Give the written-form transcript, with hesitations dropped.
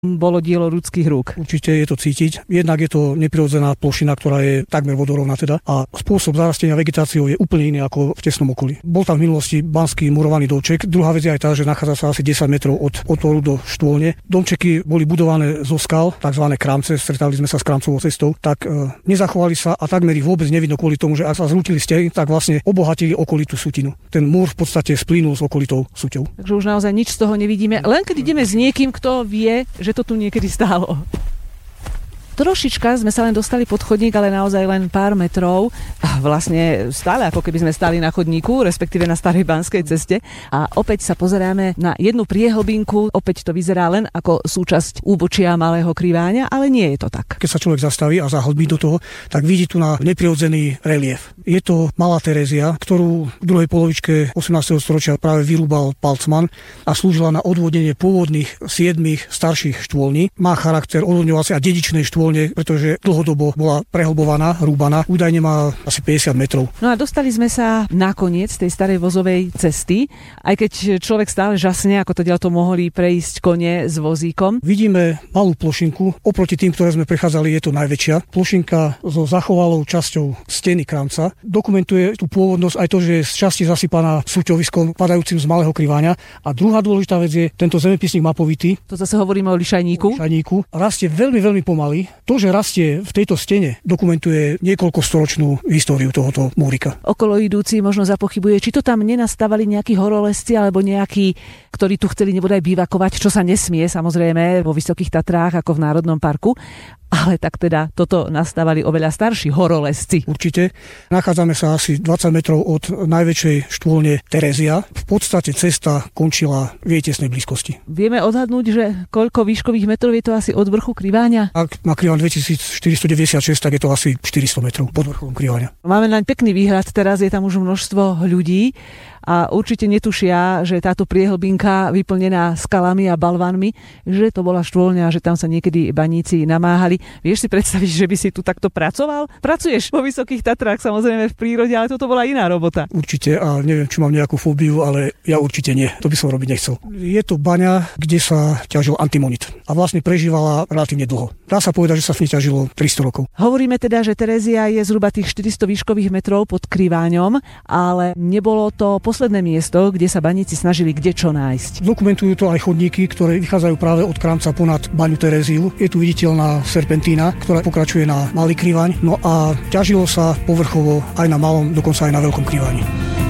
bolo dielo ľudských rúk. Určite je to cítiť. Jednak je to neprirodzená plošina, ktorá je takmer vodorovná teda, a spôsob zarastenia vegetáciou je úplne iný ako v tesnom okolí. Bol tam v minulosti banský murovaný domček. Druhá vec je aj tá, že nachádza sa asi 10 metrov od otvoru do štôlne. Domčeky boli budované zo skal, takzvané kramce, stretali sme sa s kramcovou cestou, tak nezachovali sa a takmer ich vôbec nevidno kvôli tomu, že ak sa zrútili steny, tak vlastne obohatili okolitú sutinu. Ten múr v podstate splynul s okolitou suťou. Takže už naozaj nič z toho nevidíme, len keď ideme s niekým, kto vie, že to tu niekedy stálo. Trošička sme sa len dostali pod chodník, ale naozaj len pár metrov. A vlastne stále ako keby sme stáli na chodníku, respektíve na starej banskej ceste. A opäť sa pozeráme na jednu priehlbinku. Opäť to vyzerá len ako súčasť úbočia Malého Kriváňa, ale nie je to tak. Keď sa človek zastaví a zahlbí do toho, tak vidí tu na neprirodzený relief. Je to Malá Terézia, ktorú v druhej polovičke 18. storočia práve vyrúbal Palcman a slúžila na odvodnenie pôvodných 7 starších štôlní. Má charakter odvodňovacej a dedičnej štôlne, pretože dlhodobo bola prehlbovaná, rúbaná. Údajne má asi 50 metrov. No a dostali sme sa nakoniec tej starej vozovej cesty, aj keď človek stále žasne, ako to ďalto mohli prejsť kone s vozíkom. Vidíme malú plošinku, oproti tým, ktoré sme prechádzali, je to najväčšia. Plošinka so zachovalou časťou steny kramca. Dokumentuje tú pôvodnosť aj to, že je z časti zasypaná súťoviskom padajúcim z Malého Kriváňa. A druhá dôležitá vec je tento zemepisník mapovitý. To zase hovoríme o lišajníku. Rastie veľmi, veľmi pomaly. To, že rastie v tejto stene, dokumentuje niekoľkostoročnú históriu tohoto múrika. Okolo idúci možno zapochybuje, či to tam nenastavali nejakí horolezci alebo nejakí, ktorí tu chceli nebodaj bývakovať, čo sa nesmie samozrejme vo Vysokých Tatrách ako v Národnom parku. Ale tak teda toto nastavali oveľa starší horolezci. Určite. Nachádzame sa asi 20 metrov od najväčšej štôlne Terézia. V podstate cesta končila v jej tesnej blízkosti. Vieme odhadnúť, že koľko výškových metrov je to asi od vrchu Kriváňa? Ak má Kriváň 2496, tak je to asi 400 metrov pod vrcholom Kriváňa. Máme naň pekný výhľad, teraz je tam už množstvo ľudí a určite netušia, že táto priehlbinka vyplnená skalami a balvanmi, že to bola štôlňa, že tam sa niekedy baníci namáhali. Vieš si predstaviť, že by si tu takto pracoval? Pracuješ vo Vysokých Tatrách, samozrejme v prírode, ale toto bola iná robota. Určite, a neviem, či mám nejakú fóbiu, ale ja určite nie. To by som robiť nechcel. Je to baňa, kde sa ťažil antimonit a vlastne prežívala relatívne dlho. Dá sa povedať, že sa v nej ťažilo 300 rokov. Hovoríme teda, že Terézia je zhruba tých 400 výškových metrov pod Kriváňom, ale nebolo to posledné miesto, kde sa baníci snažili kdečo nájsť. Dokumentujú to aj chodníky, ktoré vychádzajú práve od kramca ponad baňu Teréziu. Je tu viditeľná serpentína, ktorá pokračuje na Malý Kriváň. No a ťažilo sa povrchovo aj na Malom, dokonca aj na Veľkom Kriváni.